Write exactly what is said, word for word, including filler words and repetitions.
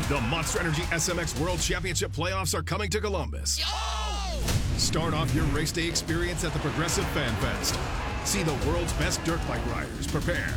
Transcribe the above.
The Monster Energy S M X World Championship playoffs are coming to Columbus. Oh! Start off your race day experience at the Progressive Fan Fest. See the world's best dirt bike riders prepare